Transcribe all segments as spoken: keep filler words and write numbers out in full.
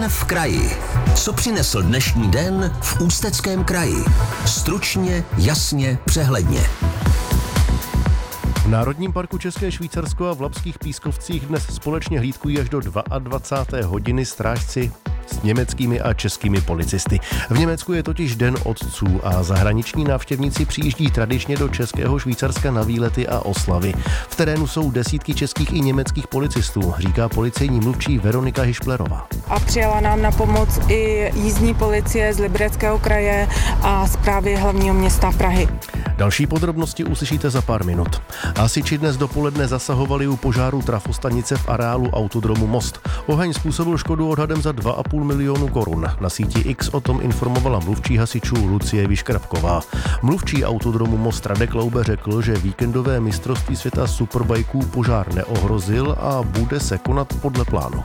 Den v kraji. Co přinesl dnešní den v Ústeckém kraji? Stručně, jasně, přehledně. V Národním parku České Švýcarsko a v Labských Pískovcích dnes společně hlídkují až do dvacáté druhé hodiny strážci s německými a českými policisty. V Německu je totiž Den otců a zahraniční návštěvníci přijíždí tradičně do Českého Švýcarska na výlety a oslavy. V terénu jsou desítky českých i německých policistů, říká policejní mluvčí Veronika Hišplerová. A přijela nám na pomoc i jízdní policie z Libereckého kraje a správy hlavního města Prahy. Další podrobnosti uslyšíte za pár minut. Hasiči dnes dopoledne zasahovali u požáru trafostanice v areálu autodromu Most. Oheň způsobil škodu odhadem za dva a půl milionu korun. Na síti X o tom informovala mluvčí hasičů Lucie Vyškrabková. Mluvčí autodromu Most Radek Laube řekl, že víkendové mistrovství světa superbajků požár neohrozil a bude se konat podle plánu.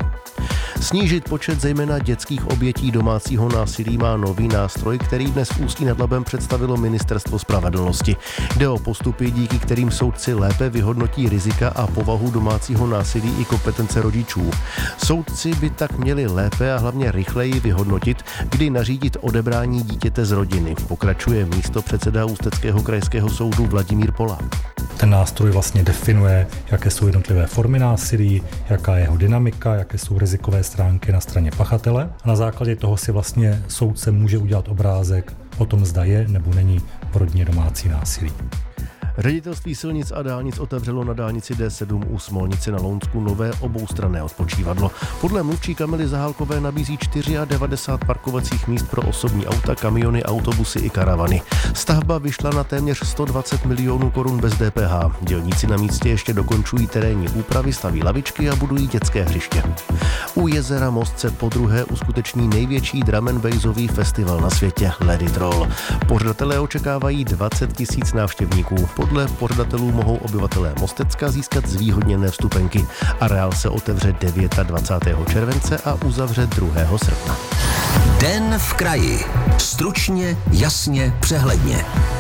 Snížit počet zejména dětských obětí domácího násilí má nový nástroj, který dnes v Ústí nad Labem představilo Ministerstvo spravedlnosti. Jde o postupy, díky kterým soudci lépe vyhodnotí rizika a povahu domácího násilí i kompetence rodičů. Soudci by tak měli lépe a hlavně rychleji vyhodnotit, kdy nařídit odebrání dítěte z rodiny, pokračuje místopředseda Ústeckého krajského soudu Vladimír Polák. Ten nástroj vlastně definuje, jaké jsou jednotlivé formy násilí, jaká je jeho dynamika, jaké jsou rizikové stránky na straně pachatele. A na základě toho si vlastně soudce může udělat obrázek o tom, zda je nebo není v rodině domácí násilí. Ředitelství silnic a dálnic otevřelo na dálnici D sedm u Smolnice na Lounsku nové oboustranné odpočívadlo. Podle mluvčí Kamily Zahálkové nabízí devadesát čtyři parkovacích míst pro osobní auta, kamiony, autobusy i karavany. Stavba vyšla na téměř sto dvacet milionů korun bez D P H. Dělníci na místě ještě dokončují terénní úpravy, staví lavičky a budují dětské hřiště. U jezera Most se podruhé uskuteční největší drum and bassový festival na světě Let It Roll. Pořadatelé očekávají dvacet tisíc návštěvníků. Podle pořadatelů mohou obyvatelé Mostecka získat zvýhodněné vstupenky. Areál se otevře dvacátého devátého července a uzavře druhého srpna. Den v kraji. Stručně, jasně, přehledně.